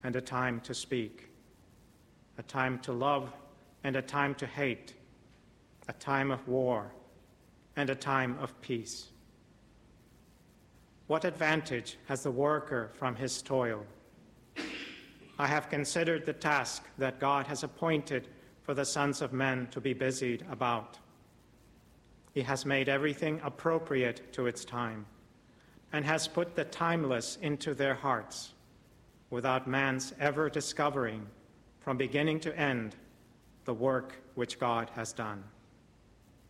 and a time to speak, a time to love and a time to hate, a time of war and a time of peace. What advantage has the worker from his toil? I have considered the task that God has appointed for the sons of men to be busied about. He has made everything appropriate to its time, and has put the timeless into their hearts, without man's ever discovering, from beginning to end, the work which God has done.